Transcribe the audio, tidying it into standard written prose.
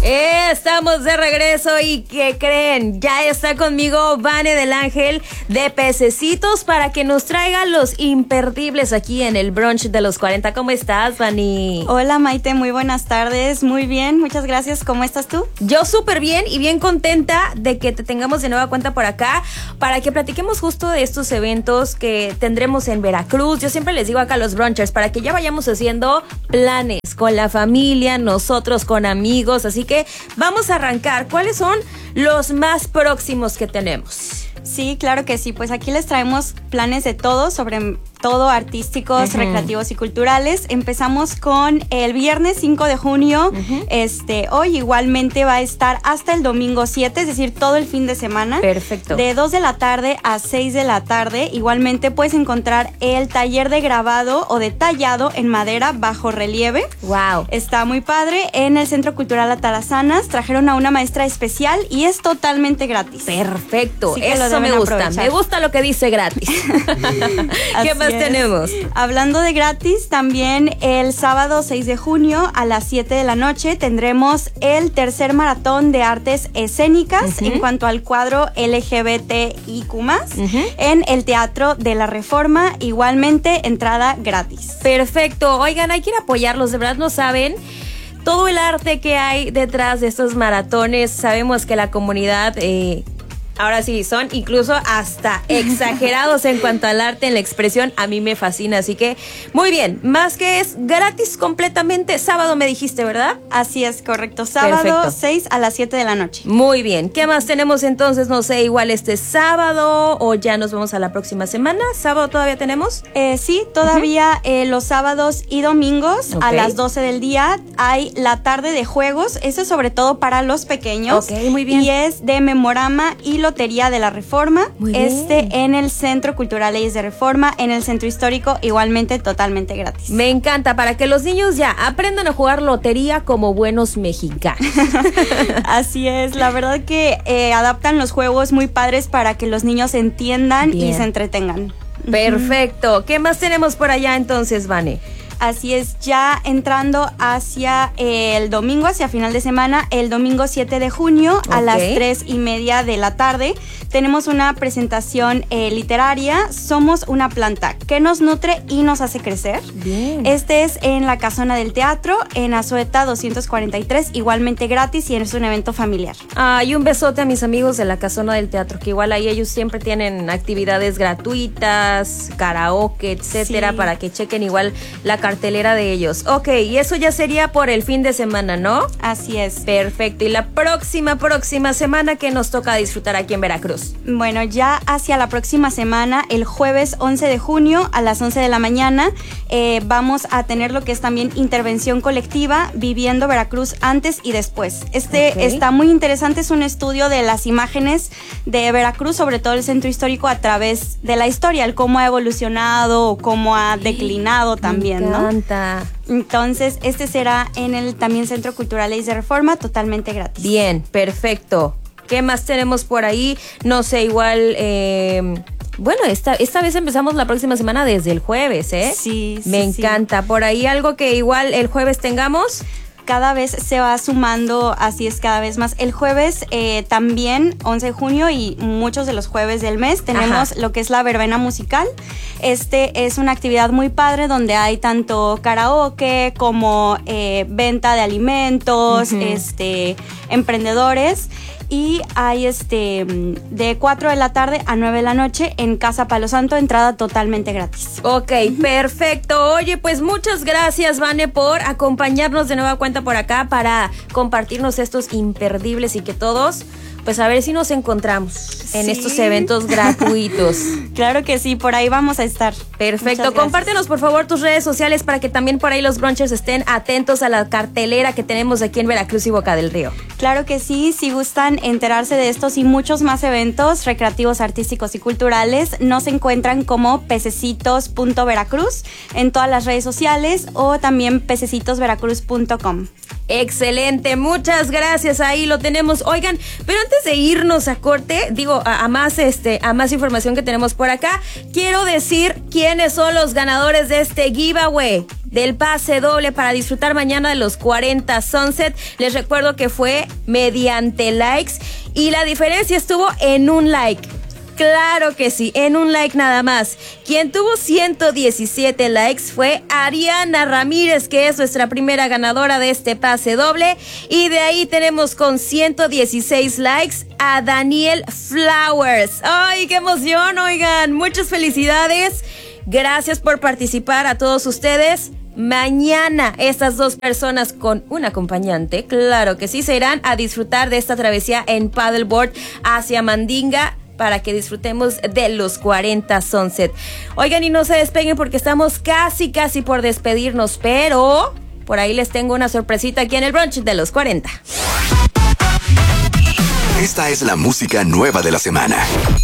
Estamos de regreso y ¿qué creen? Ya está conmigo Vane del Ángel de Pececitos para que nos traiga los imperdibles aquí en el brunch de los 40. ¿Cómo estás, Vani? Hola, Maite, muy buenas tardes. Muy bien, muchas gracias. ¿Cómo estás tú? Yo súper bien y bien contenta de que te tengamos de nueva cuenta por acá para que platiquemos justo de estos eventos que tendremos en Veracruz. Yo siempre les digo acá a los brunchers para que ya vayamos haciendo planes con la familia, nosotros con amigos, así que vamos a arrancar. ¿Cuáles son los más próximos que tenemos? Sí, claro que sí. Pues aquí les traemos planes de todo, sobre todo artísticos, recreativos y culturales. Empezamos con el viernes 5 de junio. Hoy igualmente va a estar hasta el domingo 7, es decir, todo el fin de semana. Perfecto. De 2 de la tarde a 6 de la tarde. Igualmente puedes encontrar el taller de grabado o de tallado en madera bajo relieve. Wow. Está muy padre. En el Centro Cultural Atarazanas trajeron a una maestra especial y es totalmente gratis. Perfecto. Eso me gusta. aprovechar. Me gusta lo que dice gratis. ¿Qué más tenemos? Hablando de gratis, también el sábado 6 de junio a las 7 de la noche tendremos el tercer maratón de artes escénicas en cuanto al cuadro LGBTIQ+, en el Teatro de la Reforma, igualmente entrada gratis. Perfecto. Oigan, hay que ir a apoyarlos, de verdad no saben todo el arte que hay detrás de estos maratones. Sabemos que la comunidad... ahora sí, son incluso hasta exagerados en cuanto al arte, en la expresión. A mí me fascina, así que muy bien. Más que es gratis completamente. Sábado me dijiste, ¿verdad? Así es, correcto. Sábado Perfecto. 6 a las 7 de la noche. Muy bien. ¿Qué más tenemos entonces? No sé, igual este sábado o ya nos vamos a la próxima semana. ¿Sábado todavía tenemos? Sí, todavía los sábados y domingos a las 12 del día hay la tarde de juegos. Eso es sobre todo para los pequeños. Ok, muy bien. Y es de Memorama y Lotería de la Reforma. Muy bien. En el Centro Cultural Leyes de Reforma, en el Centro Histórico, igualmente totalmente gratis. Me encanta, para que los niños ya aprendan a jugar lotería como buenos mexicanos. Así es, la verdad que adaptan los juegos muy padres para que los niños entiendan Bien. y se entretengan. Perfecto. ¿Qué más tenemos por allá entonces, Vane? Así es, ya entrando hacia el domingo, hacia final de semana, el domingo 7 de junio a las 3:30 de la tarde, tenemos una presentación literaria, Somos una planta, que nos nutre y nos hace crecer. Bien. Este es en la Casona del Teatro, en Azueta 243, igualmente gratis y es un evento familiar. Y un besote a mis amigos de la Casona del Teatro, que igual ahí ellos siempre tienen actividades gratuitas, karaoke, etcétera, Sí. para que chequen igual la cartelera de ellos. Ok, y eso ya sería por el fin de semana, ¿no? Así es. Perfecto. Y la próxima semana, ¿qué nos toca disfrutar aquí en Veracruz? Bueno, ya hacia la próxima semana, el jueves 11 de junio a las 11 de la mañana, vamos a tener lo que es también intervención colectiva, Viviendo Veracruz antes y después. Está muy interesante, es un estudio de las imágenes de Veracruz, sobre todo el centro histórico, a través de la historia, el cómo ha evolucionado o cómo ha declinado también, ¿no? Me encanta. Entonces, será en el también Centro Cultural Leyes de Reforma, totalmente gratis. Bien, perfecto. ¿Qué más tenemos por ahí? No sé, igual... bueno, esta vez empezamos la próxima semana desde el jueves, ¿eh? Sí, sí. Me encanta. ¿Por ahí algo que igual el jueves tengamos? Cada vez se va sumando, así es, cada vez más. El jueves también, 11 de junio y muchos de los jueves del mes, tenemos lo que es la verbena musical. Es una actividad muy padre donde hay tanto karaoke como venta de alimentos, emprendedores. Y hay de 4 de la tarde a 9 de la noche en Casa Palo Santo, entrada totalmente gratis. Ok, perfecto. Oye, pues muchas gracias, Vane, por acompañarnos de nueva cuenta por acá para compartirnos estos imperdibles y que todos, pues a ver si nos encontramos en estos eventos gratuitos. Claro que sí, por ahí vamos a estar. Perfecto, compártenos por favor tus redes sociales para que también por ahí los brunchers estén atentos a la cartelera que tenemos aquí en Veracruz y Boca del Río. Claro que sí, si gustan enterarse de estos y muchos más eventos recreativos, artísticos y culturales, nos encuentran como pececitos.veracruz en todas las redes sociales o también pececitosveracruz.com. Excelente, muchas gracias, ahí lo tenemos. Oigan, pero antes de irnos a corte, digo, a más información que tenemos por acá, quiero decir quiénes son los ganadores de este giveaway. del pase doble para disfrutar mañana de los 40 Sunset. Les recuerdo que fue mediante likes y la diferencia estuvo en un like. Claro que sí, en un like nada más. Quien tuvo 117 likes fue Ariana Ramírez, que es nuestra primera ganadora de este pase doble. Y de ahí tenemos con 116 likes a Daniel Flowers. ¡Ay, qué emoción! Oigan, muchas felicidades. Gracias por participar a todos ustedes. Mañana estas dos personas con un acompañante, claro que sí, se irán a disfrutar de esta travesía en paddleboard hacia Mandinga, para que disfrutemos de los 40 Sunset. Oigan, y no se despeguen porque estamos casi por despedirnos, pero por ahí les tengo una sorpresita aquí en el brunch de los 40. Esta es la música nueva de la semana.